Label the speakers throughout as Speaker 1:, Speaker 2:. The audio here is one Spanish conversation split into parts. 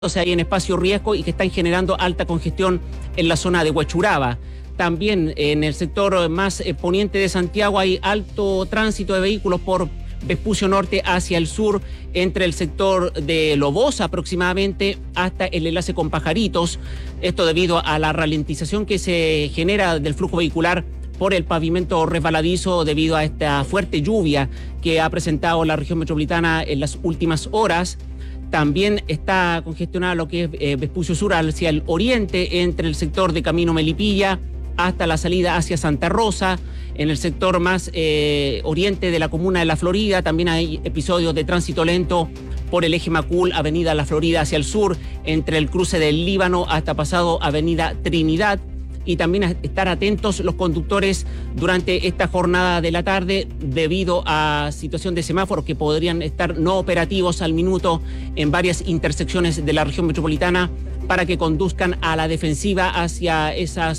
Speaker 1: ahí en espacio riesgo y que están generando alta congestión en la zona de Huechuraba. También en el sector más poniente de Santiago hay alto tránsito de vehículos por Vespucio Norte hacia el sur, entre el sector de Lobosa aproximadamente hasta el enlace con Pajaritos. Esto debido a la ralentización que se genera del flujo vehicular por el pavimento resbaladizo debido a esta fuerte lluvia que ha presentado la región metropolitana en las últimas horas. También está congestionada lo que es Vespucio Sur hacia el oriente, entre el sector de Camino Melipilla hasta la salida hacia Santa Rosa. En el sector más oriente de la comuna de La Florida también hay episodios de tránsito lento por el eje Macul, avenida La Florida hacia el sur, entre el cruce del Líbano hasta pasado avenida Trinidad. Y también estar atentos los conductores durante esta jornada de la tarde debido a situación de semáforos que podrían estar no operativos al minuto en varias intersecciones de la región metropolitana, para que conduzcan a la defensiva hacia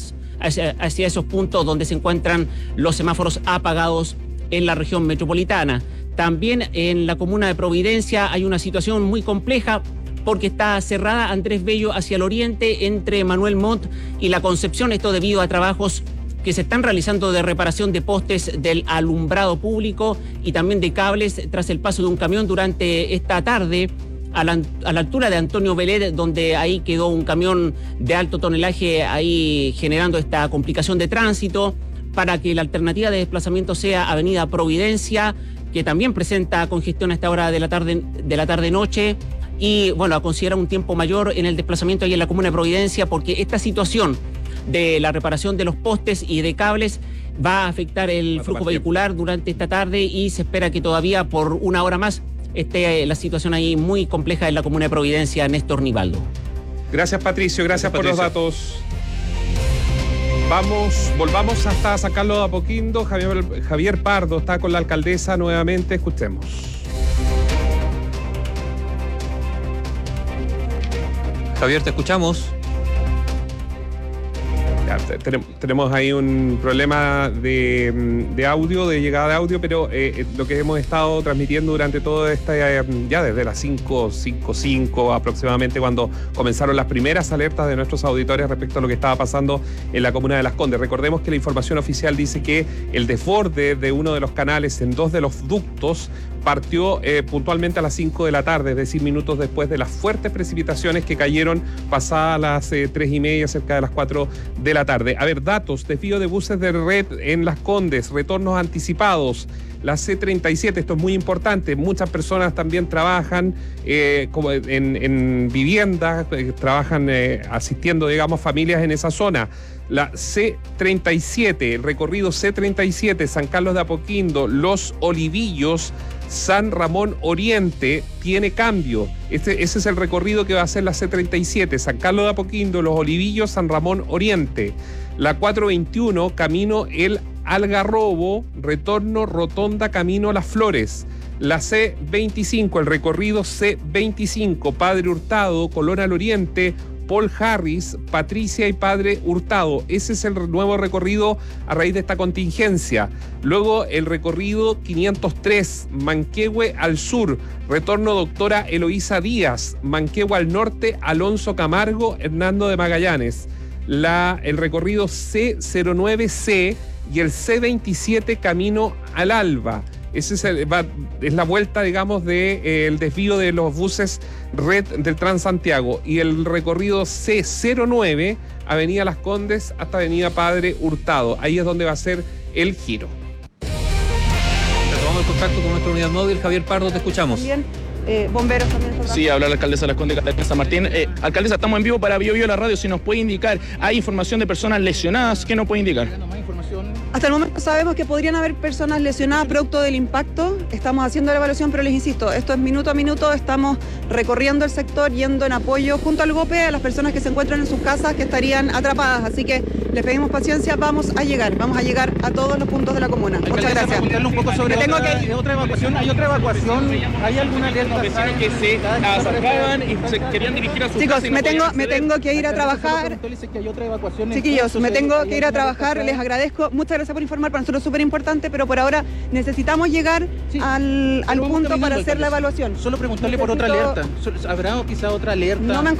Speaker 1: esos puntos donde se encuentran los semáforos apagados en la región metropolitana. También en la comuna de Providencia hay una situación muy compleja porque está cerrada Andrés Bello hacia el oriente entre Manuel Montt y La Concepción, esto debido a trabajos que se están realizando de reparación de postes del alumbrado público y también de cables tras el paso de un camión durante esta tarde a la altura de Antonio Veled, donde ahí quedó un camión de alto tonelaje ahí generando esta complicación de tránsito, para que la alternativa de desplazamiento sea Avenida Providencia, que también presenta congestión a esta hora de la tarde-noche. Y bueno, a considerar un tiempo mayor en el desplazamiento ahí en la comuna de Providencia, porque esta situación de la reparación de los postes y de cables va a afectar el flujo vehicular durante esta tarde, y se espera que todavía por una hora más esté la situación ahí muy compleja en la comuna de Providencia. Néstor Nivaldo.
Speaker 2: Gracias, Patricio, gracias por los datos. Volvamos hasta San Carlos de Apoquindo. Javier Pardo está con la alcaldesa nuevamente, escuchemos.
Speaker 3: Javier, te escuchamos.
Speaker 2: Ya, tenemos ahí un problema de audio, de llegada de audio, pero lo que hemos estado transmitiendo durante toda esta, ya desde las 5:05 aproximadamente, cuando comenzaron las primeras alertas de nuestros auditores respecto a lo que estaba pasando en la comuna de Las Condes. Recordemos que la información oficial dice que el desborde de uno de los canales en dos de los ductos partió puntualmente a las 5 de la tarde, es decir, minutos después de las fuertes precipitaciones que cayeron pasadas las 3:30, cerca de las 4 de la tarde. A ver, datos: desvío de buses de red en Las Condes, retornos anticipados. La C37, esto es muy importante, muchas personas también trabajan como en viviendas, trabajan asistiendo, digamos, familias en esa zona. La C37, el recorrido C37, San Carlos de Apoquindo, Los Olivillos, San Ramón Oriente, tiene cambio. Ese es el recorrido que va a hacer la C37, San Carlos de Apoquindo, Los Olivillos, San Ramón Oriente. La 421, camino El Algarrobo, retorno Rotonda, camino Las Flores. La C25, el recorrido C25, Padre Hurtado, Colón al Oriente, Paul Harris, Patricia y Padre Hurtado. Ese es el nuevo recorrido a raíz de esta contingencia. Luego el recorrido 503, Manquehue al sur, retorno Doctora Eloísa Díaz, Manquehue al norte, Alonso Camargo, Hernando de Magallanes. El recorrido C09C y el C27, camino al Alba. Ese es la vuelta, digamos, del desvío de los buses red del Transantiago. Y el recorrido C09, Avenida Las Condes hasta Avenida Padre Hurtado. Ahí es donde va a ser el giro.
Speaker 3: Retomamos el contacto con nuestra unidad móvil. Javier Pardo, te escuchamos.
Speaker 4: Bien. Bomberos también.
Speaker 5: Sí, habla la alcaldesa de Las Condes, Catalina San Martín. Alcaldesa, estamos en vivo para Bio la radio. Si nos puede indicar, hay información de personas lesionadas, ¿qué nos puede indicar?
Speaker 4: Hasta el momento sabemos que podrían haber personas lesionadas producto del impacto. Estamos haciendo la evaluación, pero les insisto, esto es minuto a minuto. Estamos recorriendo el sector, yendo en apoyo junto al GOPE a las personas que se encuentran en sus casas, que estarían atrapadas. Así que les pedimos paciencia, vamos a llegar a todos los puntos de la comuna. Muchas gracias.
Speaker 6: Un poco sobre otra evacuación. ¿Hay otra evacuación? ¿Hay alguna alerta
Speaker 5: unos vecinos que se acercaban y se querían dirigir a sus
Speaker 4: Chicos,
Speaker 5: casas y no
Speaker 4: me
Speaker 5: podían
Speaker 4: tengo que ir a trabajar. Chiquillos, me tengo que ir a trabajar, les agradezco. Muchas gracias por informar, para nosotros es súper importante, pero por ahora necesitamos llegar al punto para hacer la evaluación.
Speaker 6: Solo preguntarle por otra alerta. ¿Habrá quizá otra alerta?
Speaker 4: No me han